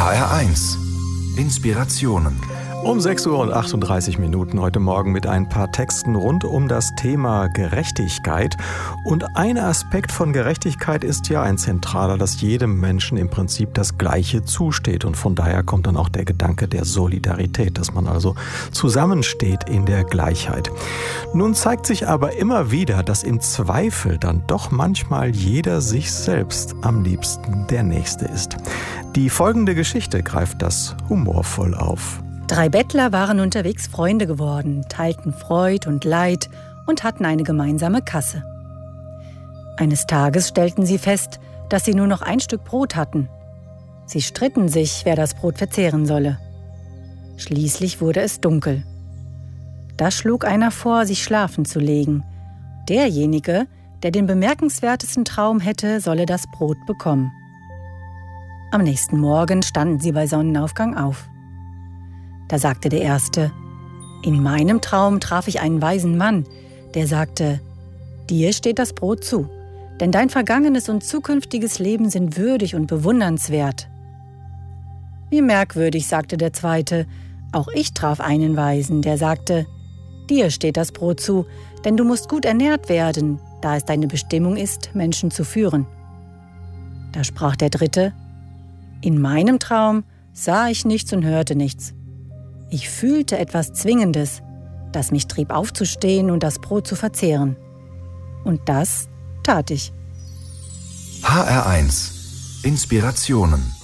HR1 Inspirationen. Um 6:38 Uhr heute Morgen mit ein paar Texten rund um das Thema Gerechtigkeit. Und ein Aspekt von Gerechtigkeit ist ja ein zentraler, dass jedem Menschen im Prinzip das Gleiche zusteht. Und von daher kommt dann auch der Gedanke der Solidarität, dass man also zusammensteht in der Gleichheit. Nun zeigt sich aber immer wieder, dass im Zweifel dann doch manchmal jeder sich selbst am liebsten der Nächste ist. Die folgende Geschichte greift das humorvoll auf. 3 Bettler waren unterwegs Freunde geworden, teilten Freud und Leid und hatten eine gemeinsame Kasse. Eines Tages stellten sie fest, dass sie nur noch ein Stück Brot hatten. Sie stritten sich, wer das Brot verzehren solle. Schließlich wurde es dunkel. Da schlug einer vor, sich schlafen zu legen. Derjenige, der den bemerkenswertesten Traum hätte, solle das Brot bekommen. Am nächsten Morgen standen sie bei Sonnenaufgang auf. Da sagte der Erste: In meinem Traum traf ich einen weisen Mann, der sagte: Dir steht das Brot zu, denn dein vergangenes und zukünftiges Leben sind würdig und bewundernswert. Wie merkwürdig, sagte der Zweite, auch ich traf einen Weisen, der sagte: Dir steht das Brot zu, denn du musst gut ernährt werden, da es deine Bestimmung ist, Menschen zu führen. Da sprach der Dritte: In meinem Traum sah ich nichts und hörte nichts. Ich fühlte etwas Zwingendes, das mich trieb aufzustehen und das Brot zu verzehren. Und das tat ich. HR1 Inspirationen.